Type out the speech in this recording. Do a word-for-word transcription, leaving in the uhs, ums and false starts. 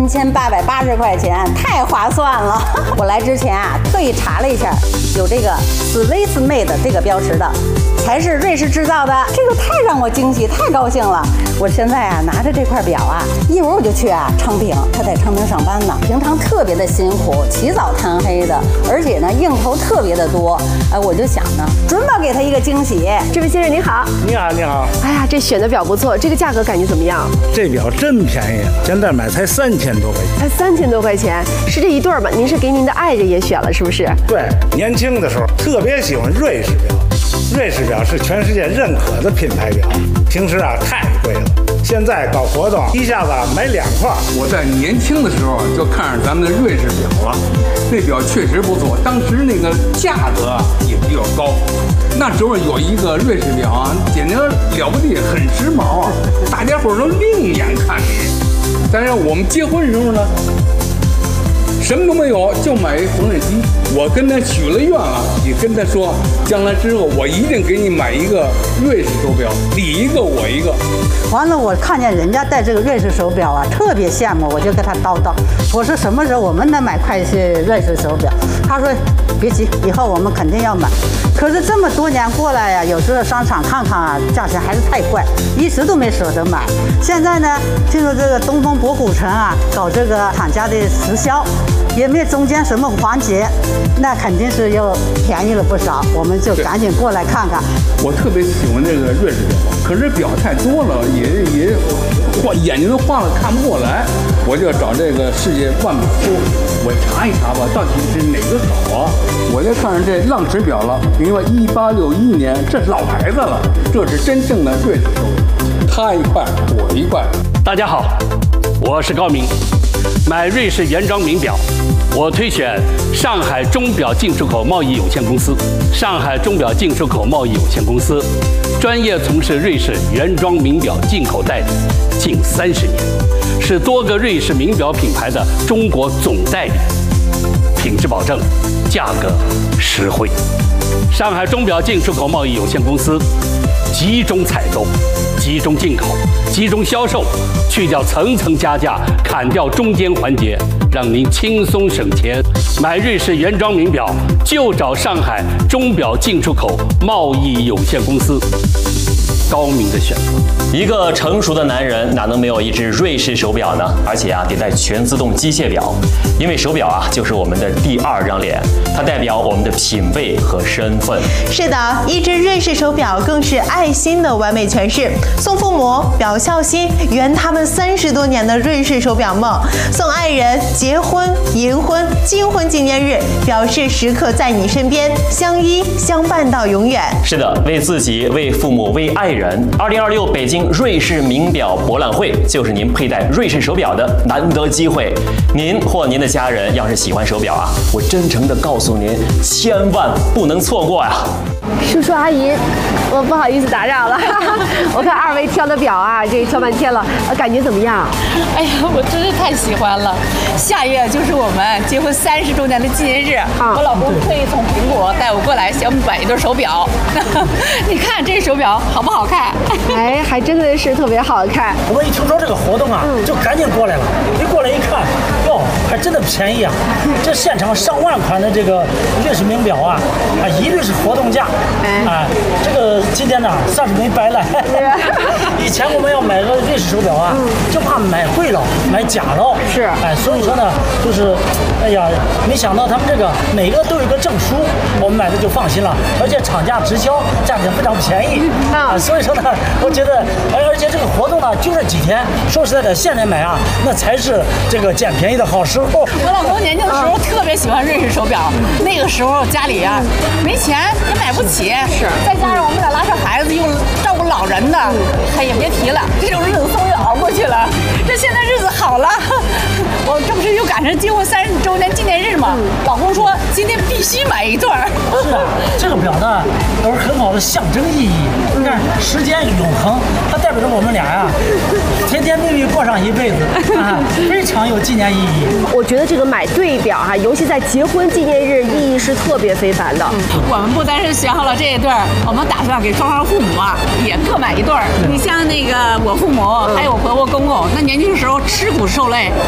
千八百八十块钱，太划算了。我来之前啊，特意查了一下，有这个 Swiss Made 这个标识的，才是瑞士制造的，这个太让我惊喜，太高兴了。我现在啊，拿着这块表啊，一会儿我就去啊昌平，他在昌平上班呢，平常特别的辛苦，起早贪黑的，而且呢应酬特别的多。哎，我就想呢，准保给他一个惊喜。 这位先生您好， 你好，你好。 哎呀，这选的表不错，这个价格感觉怎么样？ 这表真便宜，现在买才三千多块钱。 才三千多块钱，是这一对儿吧？您是给您的爱人也选了，是不是？ 对，年轻的时候特别喜欢瑞士表，瑞士表是全世界认可的品牌表，平时啊太贵了。现在搞活动，一下子买两块。 我在年轻的时候就看上咱们的瑞士表了，那表确实不错，当时那个价格也比较高。那时候有一个瑞士表啊，简直了不地，很时髦啊，大家伙都另眼看你。但是我们结婚的时候呢，什么都没有，就买一缝纫机。我跟他许了愿了，也跟他说，将来之后我一定给你买一个瑞士手表，你一个我一个。 完了，我看见人家戴这个瑞士手表啊，特别羡慕，我就跟他叨叨，我说什么时候我们能买块瑞士手表？他说别急，以后我们肯定要买。可是这么多年过来呀、啊，有时候商场看看啊，价钱还是太贵，一直都没舍得买。现在呢，进入这个东风博古城啊，搞这个厂家的直销，也没有中间什么环节，那肯定是又便宜了不少。我们就赶紧过来看看。 我特别喜欢这个瑞士表，可是表太多了，也也花眼睛都花了，看不过来。我就找这个世界万表书，我查一查吧，到底是哪个好啊？我就看上这浪驰表了，因为一八六一年，这是老牌子了，这是真正的瑞士手表。他一块，我一块。 大家好，我是高明。买瑞士原装名表，我推选上海钟表进出口贸易有限公司。上海钟表进出口贸易有限公司专业从事瑞士原装名表进口代理近三十年，是多个瑞士名表品牌的中国总代理，品质保证，价格实惠。上海钟表进出口贸易有限公司集中采购、集中进口、集中销售，去掉层层加价，砍掉中间环节，让您轻松省钱。买瑞士原装名表就找上海钟表进出口贸易有限公司，高明的选择。 一个成熟的男人哪能没有一只瑞士手表呢？而且啊，得带全自动机械表，因为手表啊就是我们的第二张脸，它代表我们的品味和身份。 是的，一只瑞士手表更是爱心的完美诠释。送父母表孝心，圆他们三十多年的瑞士手表梦；送爱人结婚、银婚、金婚纪念日，表示时刻在你身边，相依相伴到永远。 是的，为自己、为父母、为爱人，二零二六北京瑞士名表博览会就是您佩戴瑞士手表的难得机会。您或您的家人要是喜欢手表啊，我真诚地告诉您，千万不能错过呀！ 叔叔阿姨，我不好意思打扰了。我看二位挑的表啊，这挑半天了，感觉怎么样？ 哎呀，我真是太喜欢了！下月就是我们结婚三十周年的纪念日，啊、我老公特意从苹果带我过来，想买一对手表。你看这手表好不好看？ 哎，还真的是特别好看。 我们一听说这个活动啊，嗯、就赶紧过来了。一过来一看，哟，还真的便宜啊！这现场上万款的这个瑞士名表啊，啊，一律是活动价。哎，啊，这个今天呢算是没白来。以前我们要买个瑞士手表啊，嗯、就怕买贵了，买假了。 是， 哎，所以说呢，就是，哎呀，没想到他们这个每个都有一个证书，我们买的就放心了，而且厂家直销，价钱非常便宜。啊，所以说呢，我觉得，而且这个活动呢就这几天，说实在的，现在买啊，那才是这个捡便宜的好时候。 我老公年轻的时候特别喜欢瑞士手表，那个时候家里啊没钱也买不起，是，再加上我们俩拉扯孩子又照顾老人的，哎呀别提了，这种日子终于熬过去了。这现在日子好了，我这不是又赶上结婚三十周年纪念日嘛，老公说今天必须买一对儿。 是啊，这个表呢都是很好的象征意义。你看，时间永恒，它代表着我们俩呀、啊，甜甜蜜蜜过上一辈子啊，非常有纪念意义。 我觉得这个买对表哈、啊，尤其在结婚纪念日，意义是特别非凡的。 嗯、我们不单是选好了这一对儿，我们打算给双方父母啊也各买一对儿。你像那个我父母还有我婆婆公公，那年轻时候吃苦受累。